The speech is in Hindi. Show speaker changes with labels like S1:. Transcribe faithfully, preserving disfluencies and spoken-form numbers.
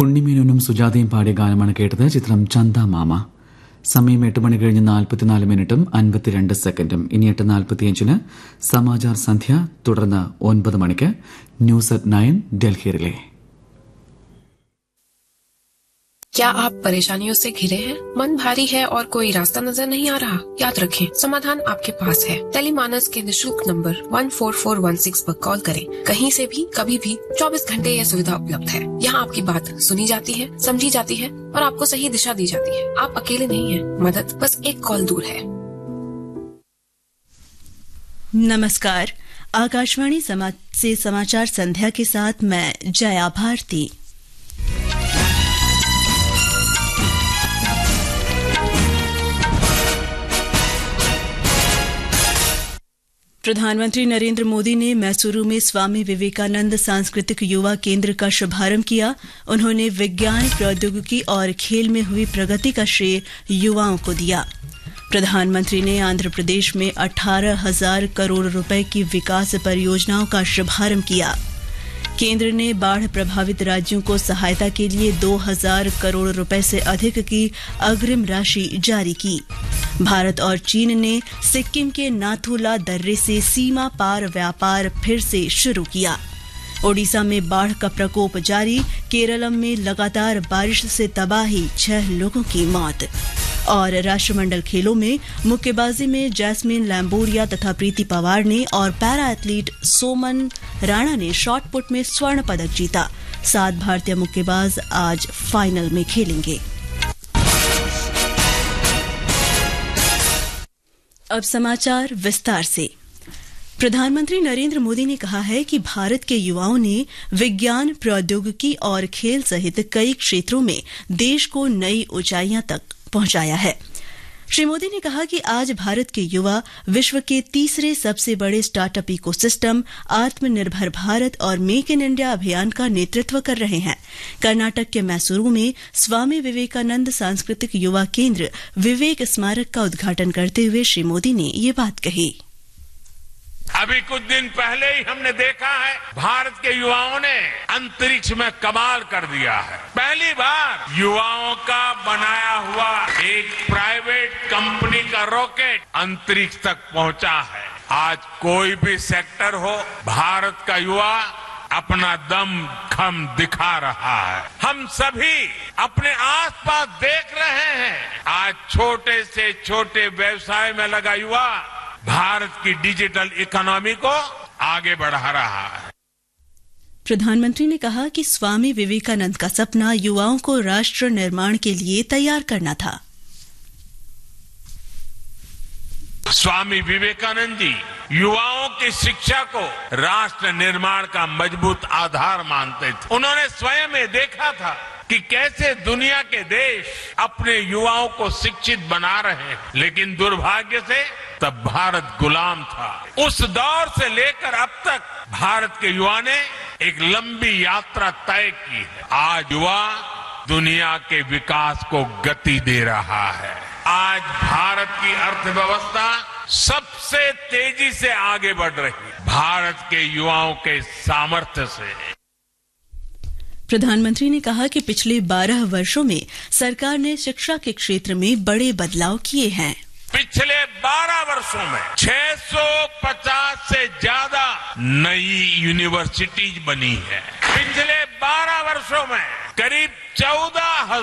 S1: ഉണ്ണിമേനോനും സുജാതയും പാടിയ ഗാനമാണ് കേട്ടത്. ചിത്രം ചന്ദ മാമ. സമയം എട്ട് മണി കഴിഞ്ഞ് നാൽപ്പത്തിനാല് മിനിറ്റും അൻപത്തിരണ്ട് സെക്കൻഡും. ഇനി എട്ട് നാൽപ്പത്തിയഞ്ചിന് സമാചാർ സന്ധ്യ, തുടർന്ന് ഒൻപത് മണിക്ക് news at nine Delhi relay.
S2: क्या आप परेशानियों से घिरे हैं? मन भारी है और कोई रास्ता नजर नहीं आ रहा? याद रखें, समाधान आपके पास है. टेलीमानस के निशुल्क number one four four one six पर कॉल करें. कहीं से भी कभी भी चौबीस घंटे यह सुविधा उपलब्ध है. यहाँ आपकी बात सुनी जाती है, समझी जाती है और आपको सही दिशा दी जाती है. आप अकेले नहीं हैं. मदद बस एक कॉल दूर है.
S3: नमस्कार, आकाशवाणी समाज से समाचार संध्या के साथ मैं जया भारती. प्रधानमंत्री नरेंद्र मोदी ने मैसूरू में स्वामी विवेकानंद सांस्कृतिक युवा केंद्र का शुभारंभ किया. उन्होंने विज्ञान, प्रौद्योगिकी और खेल में हुई प्रगति का श्रेय युवाओं को दिया. प्रधानमंत्री ने आंध्र प्रदेश में अठारह हजार करोड़ रुपए की विकास परियोजनाओं का शुभारंभ किया. केंद्र ने बाढ़ प्रभावित राज्यों को सहायता के लिए दो हजार करोड़ रुपए से अधिक की अग्रिम राशि जारी की. भारत और चीन ने सिक्किम के नाथुला दर्रे से सीमा पार व्यापार फिर से शुरू किया. ओडिशा में बाढ़ का प्रकोप जारी. केरलम में लगातार बारिश से तबाही, छह लोगों की मौत. और राष्ट्रमंडल खेलों में मुक्केबाजी में जैस्मिन लैम्बोरिया तथा प्रीति पवार ने और पैरा एथलीट सोमन राणा ने शॉट पुट में स्वर्ण पदक जीता. सात भारतीय मुक्केबाज आज फाइनल में खेलेंगे. अब समाचार विस्तार से. प्रधानमंत्री नरेंद्र मोदी ने कहा है कि भारत के युवाओं ने विज्ञान, प्रौद्योगिकी और खेल सहित कई क्षेत्रों में देश को नई ऊंचाइयां तक पहुंचाया है. श्री मोदी ने कहा कि आज भारत के युवा विश्व के तीसरे सबसे बड़े स्टार्टअप इकोसिस्टम आत्मनिर्भर भारत और मेक इन इंडिया अभियान का नेतृत्व कर रहे हैं. कर्नाटक के मैसूरू में स्वामी विवेकानंद सांस्कृतिक युवा केंद्र विवेक स्मारक का उद्घाटन करते हुए श्री मोदी ने ये बात कही.
S4: अभी कुछ दिन पहले ही हमने देखा है भारत के युवाओं ने अंतरिक्ष में कमाल कर दिया है. पहली बार युवाओं का बनाया हुआ एक प्राइवेट कंपनी का रॉकेट अंतरिक्ष तक पहुंचा है. आज कोई भी सेक्टर हो, भारत का युवा अपना दम खम दिखा रहा है. हम सभी अपने आसपास देख रहे हैं. आज छोटे से छोटे व्यवसाय में लगा युवा भारत की डिजिटल इकोनॉमी को आगे बढ़ा रहा है.
S3: प्रधानमंत्री ने कहा कि स्वामी विवेकानंद का सपना युवाओं को राष्ट्र निर्माण के लिए तैयार करना था.
S4: स्वामी विवेकानंद जी युवाओं की शिक्षा को राष्ट्र निर्माण का मजबूत आधार मानते थे. उन्होंने स्वयं ये देखा था कि कैसे दुनिया के देश अपने युवाओं को शिक्षित बना रहे हैं, लेकिन दुर्भाग्य से तब भारत गुलाम था. उस दौर से लेकर अब तक भारत के युवा ने एक लंबी यात्रा तय की है. आज युवा दुनिया के विकास को गति दे रहा है. आज भारत की अर्थव्यवस्था सबसे तेजी से आगे बढ़ रही है भारत के युवाओं के सामर्थ्य से.
S3: प्रधानमंत्री ने कहा कि पिछले बारह वर्षों में सरकार ने शिक्षा के क्षेत्र में बड़े बदलाव किए हैं.
S4: पिछले बारह वर्षों में छह सौ पचास से ज्यादा नई यूनिवर्सिटीज बनी है. पिछले बारह वर्षों में करीब चौदह